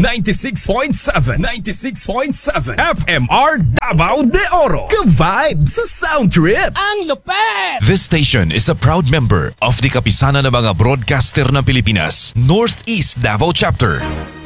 96.7 FMR Davao de Oro. Ka-vibe sa sound trip. Ang lupet! This station is a proud member of the Kapisanan ng mga Broadcaster ng Pilipinas, Northeast Davao Chapter.